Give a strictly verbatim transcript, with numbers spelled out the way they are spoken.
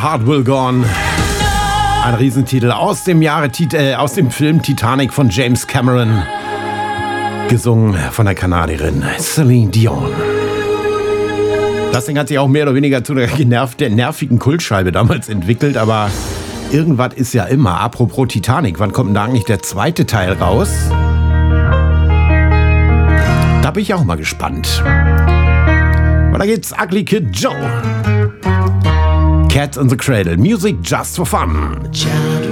Heart Will Go On. Ein Riesentitel aus dem Jahre äh, aus dem Film Titanic von James Cameron. Gesungen von der Kanadierin Celine Dion. Das Ding hat sich auch mehr oder weniger zu einer genervten, nervigen Kultscheibe damals entwickelt, aber irgendwas ist ja immer. Apropos Titanic, wann kommt denn da eigentlich der zweite Teil raus? Da bin ich auch mal gespannt. Und da geht's Ugly Kid Joe. Cat in the Cradle. Music just for fun.